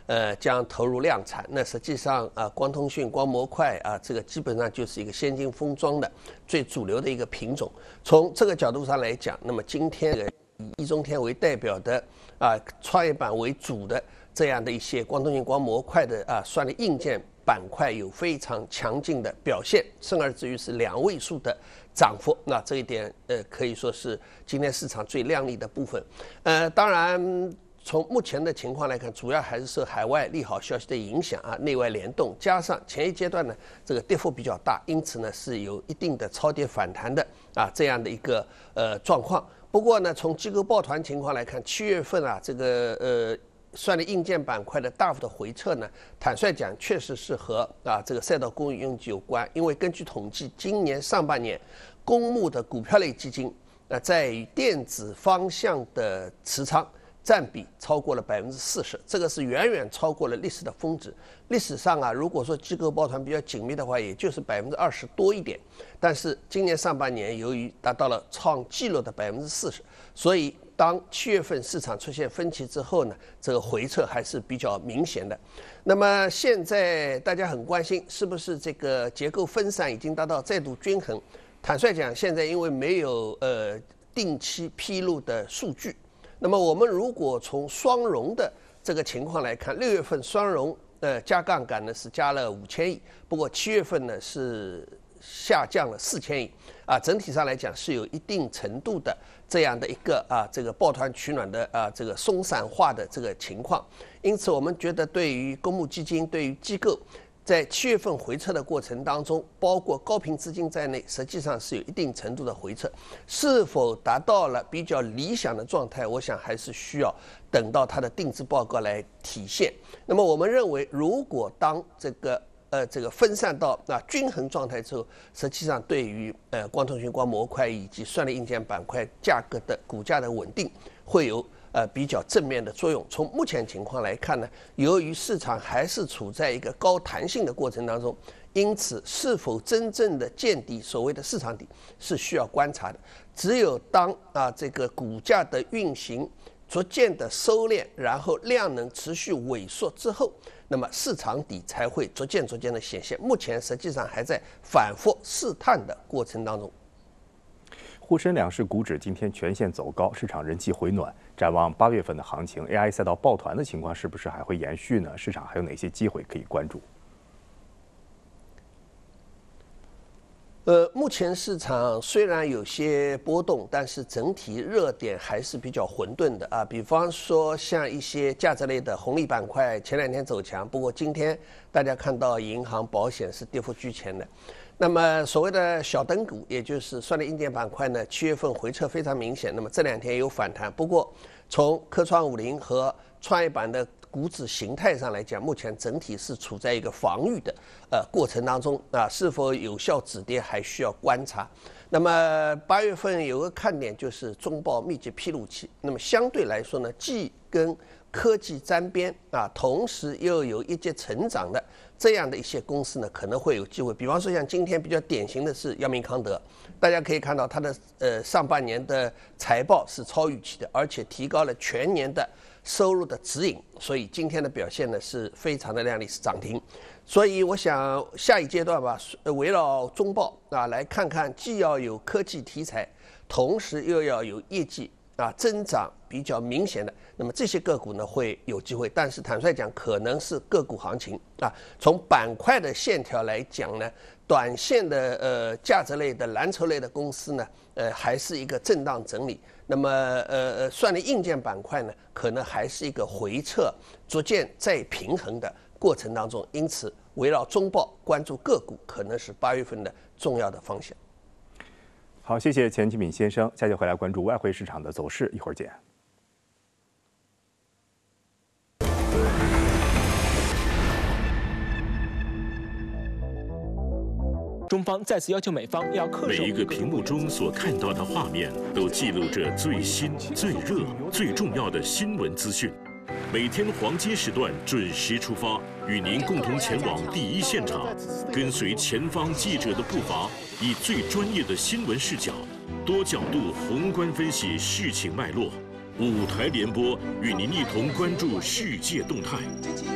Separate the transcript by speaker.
Speaker 1: 将投入量产。那实际上光通讯、光模块这个基本上就是一个先进封装的最主流的一个品种。从这个角度上来讲，那么今天以易中天为代表的创业板为主的这样的一些光通讯、光模块的算力硬件板块有非常强劲的表现，甚而至于是2位数的涨幅。那这一点可以说是今天市场最亮丽的部分。当然从目前的情况来看，主要还是受海外利好消息的影响内外联动，加上前一阶段呢这个跌幅比较大，因此呢是有一定的超跌反弹的这样的一个状况。不过呢，从机构抱团情况来看，7月份这个算力硬件板块的大幅的回撤呢，坦率讲，确实是和这个赛道公允用具有关。因为根据统计，今年上半年公募的股票类基金在于电子方向的持仓占比超过了40%，这个是远远超过了历史的峰值。历史上如果说机构抱团比较紧密的话，也就是20%多一点。但是今年上半年由于达到了创纪录的40%，所以当7月份市场出现分歧之后呢，这个回撤还是比较明显的。那么现在大家很关心，是不是这个结构分散已经达到再度均衡？坦率讲，现在因为没有定期披露的数据。那么我们如果从双融的这个情况来看，6月份双融加杠杆呢是加了5000亿，不过7月份呢是下降了4000亿整体上来讲是有一定程度的这样的一个这个抱团取暖的这个松散化的这个情况。因此我们觉得对于公募基金、对于机构在7月份回撤的过程当中，包括高频资金在内，实际上是有一定程度的回撤。是否达到了比较理想的状态，我想还是需要等到它的定制报告来体现。那么我们认为，如果当这个分散到均衡状态之后，实际上对于光通讯、光模块以及算力硬件板块价格的股价的稳定会有比较正面的作用。从目前情况来看呢，由于市场还是处在一个高弹性的过程当中，因此是否真正的见底，所谓的市场底是需要观察的。只有当这个股价的运行逐渐的收敛，然后量能持续萎缩之后，那么市场底才会逐渐的显现。目前实际上还在反复试探的过程当中。
Speaker 2: 沪深两市股指今天全线走高，市场人气回暖。展望8月份的行情 ，AI 赛道抱团的情况是不是还会延续呢？市场还有哪些机会可以关注？
Speaker 1: 目前市场虽然有些波动，但是整体热点还是比较混沌的比方说像一些价值类的红利板块，前2天走强，不过今天大家看到银行、保险是跌幅居前的。那么所谓的小灯股，也就是算力硬件板块呢，7月份回撤非常明显，那么这2天也有反弹。不过从科创50和创业板的股指形态上来讲，目前整体是处在一个防御的过程当中是否有效止跌还需要观察。那么8月份有个看点就是中报密集披露期，那么相对来说呢，既跟科技沾边同时又有一些成长的这样的一些公司呢，可能会有机会。比方说像今天比较典型的是药明康德，大家可以看到它的上半年的财报是超预期的，而且提高了全年的收入的指引，所以今天的表现呢是非常的亮丽，是涨停。所以我想下一阶段吧，围绕中报来看看，既要有科技题材，同时又要有业绩增长比较明显的，那么这些个股呢会有机会。但是坦率讲，可能是个股行情从板块的线条来讲呢，短线的价值类的蓝筹类的公司呢还是一个震荡整理。那么算力硬件板块呢，可能还是一个回撤逐渐再平衡的过程当中。因此围绕中报关注个股，可能是8月份的重要的方向。
Speaker 2: 好，谢谢钱启敏先生。下节回来关注外汇市场的走势，一会儿见。
Speaker 3: 中方再次要求美方要恪守。
Speaker 4: 每一个屏幕中所看到的画面，都记录着最新、最热、最重要的新闻资讯。每天黄金时段准时出发，与您共同前往第一现场，跟随前方记者的步伐，以最专业的新闻视角，多角度宏观分析事情脉络。5台联播，与您一同关注世界动态。